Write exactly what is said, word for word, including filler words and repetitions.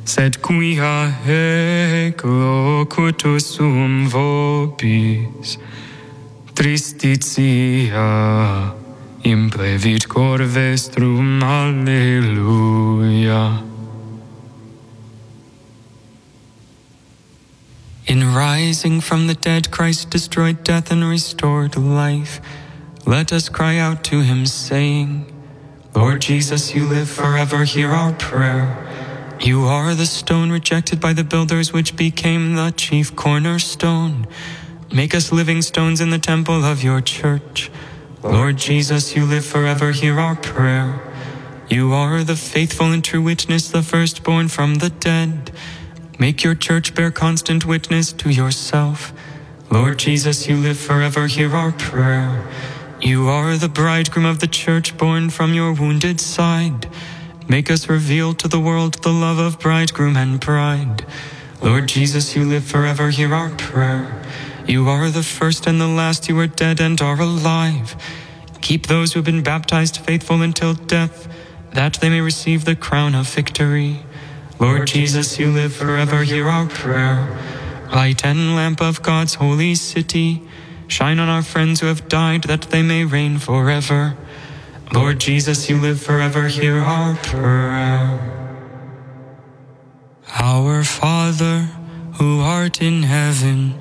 sed quia hec locutus sum vobis, tristitia implevit cor vestrum, alleluia. In rising from the dead, Christ destroyed death and restored life. Let us cry out to him, saying, Lord Jesus, you live forever, hear our prayer. You are the stone rejected by the builders, which became the chief cornerstone. Make us living stones in the temple of your church. Lord Jesus, you live forever, hear our prayer. You are the faithful and true witness, the firstborn from the dead. Make your church bear constant witness to yourself. Lord Jesus, you live forever, hear our prayer. You are the bridegroom of the church, born from your wounded side. Make us reveal to the world the love of bridegroom and bride. Lord Jesus, you live forever, hear our prayer. You are the first and the last, you are dead and are alive. Keep those who have been baptized faithful until death, that they may receive the crown of victory. Lord Jesus, you live forever, hear our prayer. Light and lamp of God's holy city, shine on our friends who have died, that they may reign forever. Lord Jesus, you live forever, hear our prayer. Our Father, who art in heaven,